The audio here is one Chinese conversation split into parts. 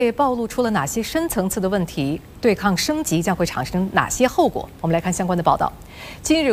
被暴露出了哪些深层次的问题？对抗升级将会产生哪些后果？我们来看相关的报道。今日，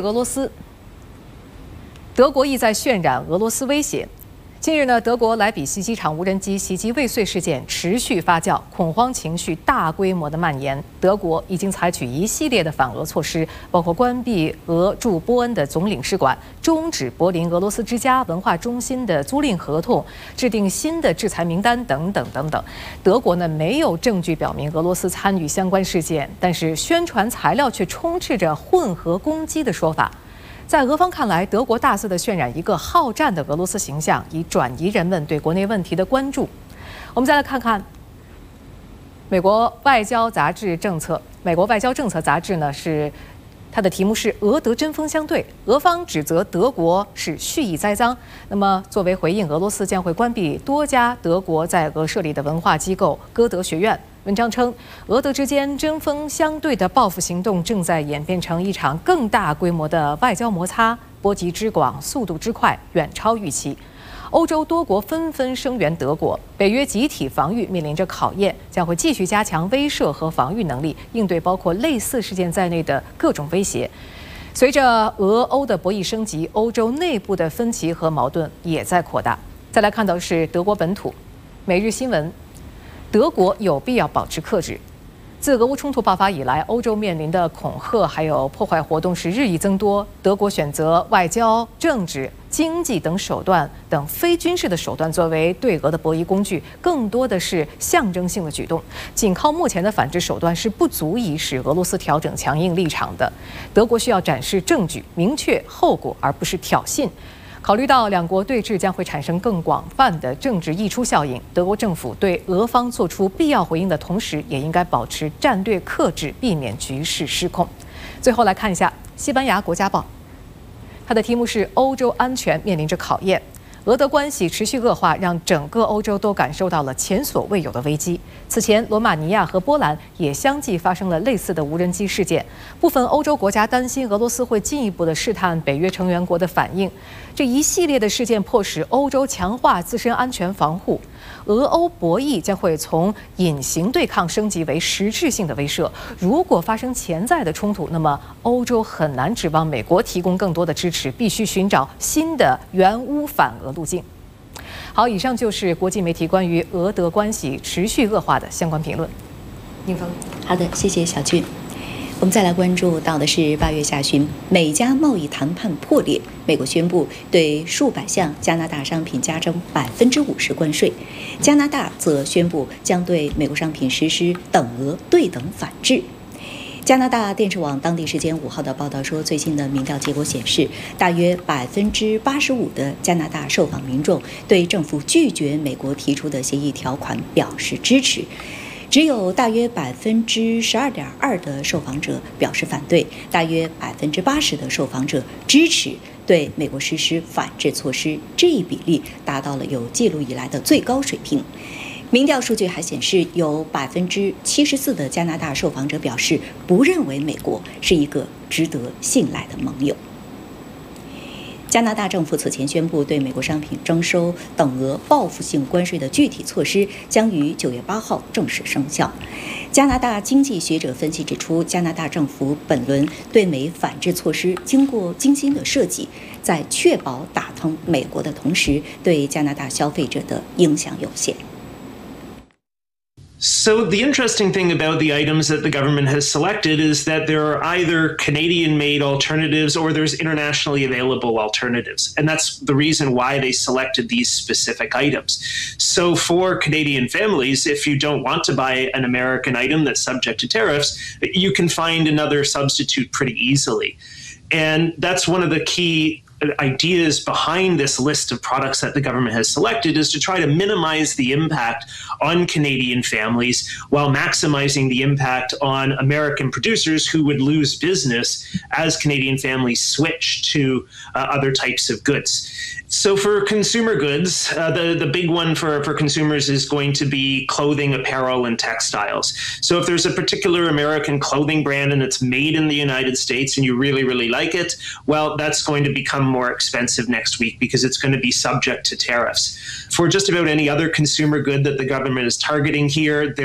德国意在渲染俄罗斯威胁。近日呢，德国莱比锡机场无人机袭击未遂事件持续发酵，恐慌情绪大规模的蔓延。德国已经采取一系列的反俄措施，包括关闭俄驻波恩的总领事馆、终止柏林俄罗斯之家文化中心的租赁合同、制定新的制裁名单等等等等。德国呢没有证据表明俄罗斯参与相关事件，但是宣传材料却充斥着混合攻击的说法。在俄方看来，德国大肆地渲染一个好战的俄罗斯形象，以转移人们对国内问题的关注。我们再来看看美国外交政策杂志呢，它的题目是俄德针锋相对，俄方指责德国是蓄意栽赃。那么作为回应，俄罗斯将会关闭多家德国在俄设立的文化机构歌德学院。文章称，俄德之间针锋相对的报复行动正在演变成一场更大规模的外交摩擦，波及之广，速度之快，远超预期。欧洲多国纷纷声援德国，北约集体防御面临着考验，将会继续加强威慑和防御能力，应对包括类似事件在内的各种威胁。随着俄欧的博弈升级，欧洲内部的分歧和矛盾也在扩大。再来看到是德国本土，每日新闻。德国有必要保持克制。自俄乌冲突爆发以来，欧洲面临的恐吓还有破坏活动是日益增多。德国选择外交、政治、经济等非军事的手段作为对俄的博弈工具，更多的是象征性的举动。仅靠目前的反制手段是不足以使俄罗斯调整强硬立场的。德国需要展示证据，明确后果，而不是挑衅。考虑到两国对峙将会产生更广泛的政治溢出效应，德国政府对俄方做出必要回应的同时，也应该保持战略克制，避免局势失控。最后来看一下西班牙国家报，它的题目是欧洲安全面临着考验。俄德关系持续恶化，让整个欧洲都感受到了前所未有的危机。此前，罗马尼亚和波兰也相继发生了类似的无人机事件。部分欧洲国家担心俄罗斯会进一步的试探北约成员国的反应。这一系列的事件迫使欧洲强化自身安全防护。俄欧博弈将会从隐形对抗升级为实质性的威慑。如果发生潜在的冲突，那么欧洲很难指望美国提供更多的支持，必须寻找新的援乌反俄路径。好，以上就是国际媒体关于俄德关系持续恶化的相关评论。宁峰， 好的，谢谢小俊。我们再来关注到的是8月下旬，美加贸易谈判破裂，美国宣布对数百项加拿大商品加征50%关税，加拿大则宣布将对美国商品实施等额对等反制。加拿大电视网当地时间5号的报道说，最新的民调结果显示，大约85%的加拿大受访民众对政府拒绝美国提出的协议条款表示支持。只有大约12.2%的受访者表示反对，大约80%的受访者支持对美国实施反制措施，这一比例达到了有记录以来的最高水平。民调数据还显示，有74%的加拿大受访者表示不认为美国是一个值得信赖的盟友。加拿大政府此前宣布对美国商品征收等额报复性关税的具体措施将于9月8号正式生效。加拿大经济学者分析指出，加拿大政府本轮对美反制措施经过精心的设计，在确保打通美国的同时，对加拿大消费者的影响有限。 So the interesting thing about the items that the government has selected is that there are either Canadian-made alternatives or there's internationally available alternatives. And that's the reason why they selected these specific items. So for Canadian families, if you don't want to buy an American item that's subject to tariffs, you can find another substitute pretty easily. And that's one of the key ideas behind this list of products that the government has selected, is to try to minimize the impact on Canadian families while maximizing the impact on American producers who would lose business as Canadian families switch to other types of goods. So for consumer goods, the big one for consumers is going to be clothing, apparel, and textiles. So if there's a particular American clothing brand and it's made in the United States and you really, really like it, well, that's going to become more expensive next week because it's going to be subject to tariffs. For just about any other consumer good that the government is targeting here,